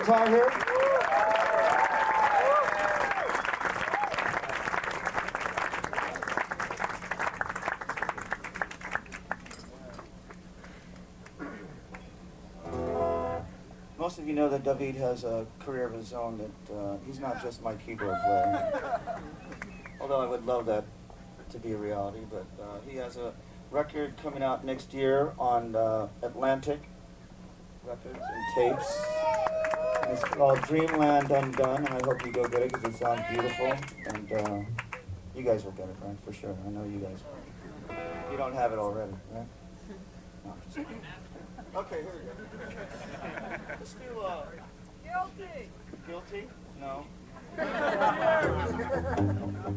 guitar here? Most of you know that David has a career of his own, that he's not just my keyboard player. Although I would love that to be a reality, but he has a record coming out next year on Atlantic Records and Tapes. And it's called Dreamland Undone, and I hope you go get it because it sounds beautiful. And you guys will get it, right? For sure. I know you guys will. You don't have it already, right? No. Okay, here we go. Let's do Guilty. Guilty? No.